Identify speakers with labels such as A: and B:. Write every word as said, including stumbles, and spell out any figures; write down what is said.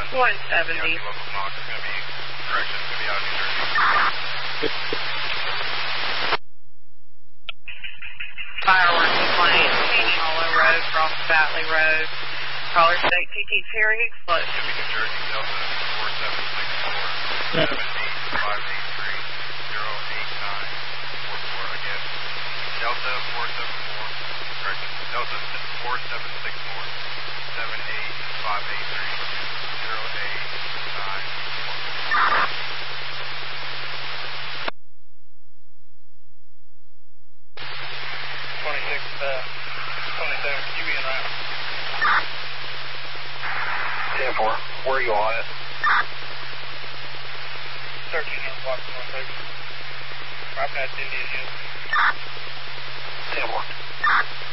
A: one seventy.
B: Yeah, local knock. It's going to be, correction, it's going to be out of New Jersey.
A: Fireworks plane, Canyon Hollow Road, Cross Batley Road. Caller state T T Terry explosion.
B: Give me New Jersey, Delta four seven six four, seven eight five eight three, zero eight nine four four. Again, Delta four seven four, correction, Delta four seven six four, seven eight five eight three, zero eight nine four four.
C: twenty-six, uh, twenty-seven, Q E and right.
D: ten four, where are you on it?
C: thirteen hundred blocks of one thirty. Right past Indian Hill.
D: ten four.